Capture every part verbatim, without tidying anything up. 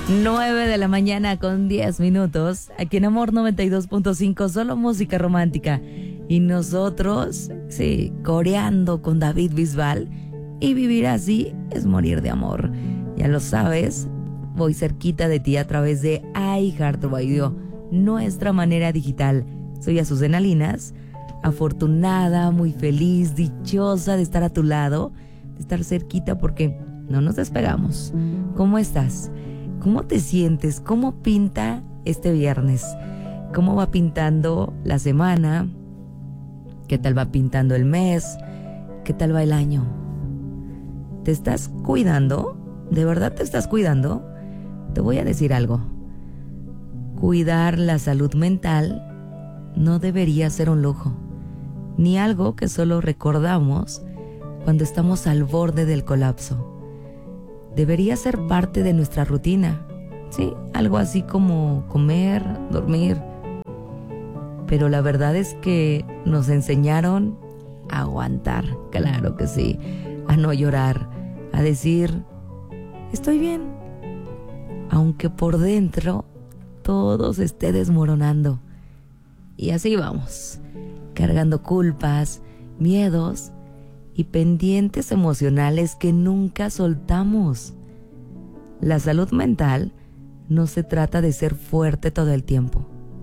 nueve de la mañana con diez minutos. Aquí en Amor noventa y dos punto cinco, solo música romántica. Y nosotros, sí, coreando con David Bisbal. Y vivir así es morir de amor. Ya lo sabes, voy cerquita de ti a través de iHeartRadio, nuestra manera digital. Soy Azucena Linas, afortunada, muy feliz, dichosa de estar a tu lado, de estar cerquita porque no nos despegamos. ¿Cómo estás? ¿Cómo te sientes? ¿Cómo pinta este viernes? ¿Cómo va pintando la semana? ¿Qué tal va pintando el mes? ¿Qué tal va el año? ¿Te estás cuidando? ¿De verdad te estás cuidando? Te voy a decir algo. Cuidar la salud mental no debería ser un lujo, ni algo que solo recordamos cuando estamos al borde del colapso. Debería ser parte de nuestra rutina, sí, algo así como comer, dormir. Pero la verdad es que nos enseñaron a aguantar, claro que sí, a no llorar, a decir, estoy bien, aunque por dentro todo se esté desmoronando. Y así vamos, cargando culpas, miedos y pendientes emocionales que nunca soltamos. La salud mental no se trata de ser fuerte todo el tiempo,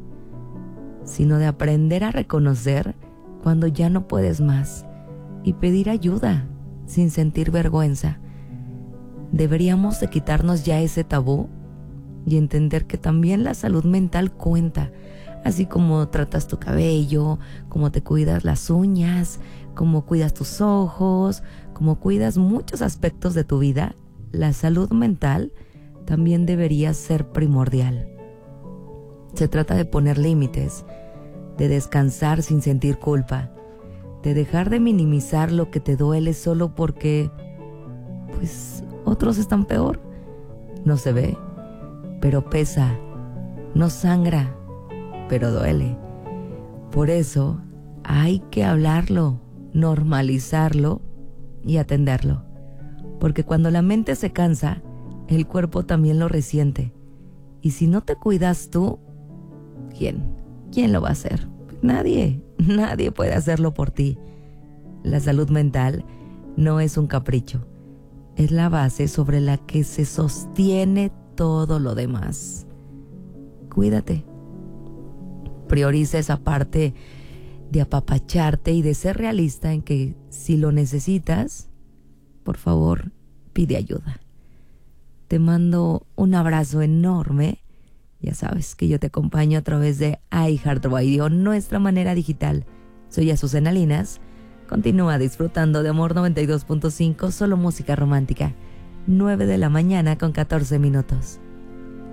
sino de aprender a reconocer cuando ya no puedes más y pedir ayuda sin sentir vergüenza. Deberíamos de quitarnos ya ese tabú y entender que también la salud mental cuenta, así como tratas tu cabello, como te cuidas las uñas, como cuidas tus ojos, como cuidas muchos aspectos de tu vida. La salud mental también debería ser primordial. Se trata de poner límites, de descansar sin sentir culpa, de dejar de minimizar lo que te duele solo porque, pues, otros están peor. No se ve, pero pesa, no sangra, pero duele. Por eso hay que hablarlo, normalizarlo y atenderlo. Porque cuando la mente se cansa, el cuerpo también lo resiente. Y si no te cuidas tú, ¿quién? ¿Quién lo va a hacer? Nadie, nadie puede hacerlo por ti. La salud mental no es un capricho, es la base sobre la que se sostiene todo lo demás. Cuídate. Prioriza esa parte de apapacharte y de ser realista en que si lo necesitas, por favor, pide ayuda. Te mando un abrazo enorme. Ya sabes que yo te acompaño a través de iHeartRadio, nuestra manera digital. Soy Azucena Linas. Continúa disfrutando de Amor noventa y dos punto cinco, solo música romántica. nueve de la mañana con catorce minutos.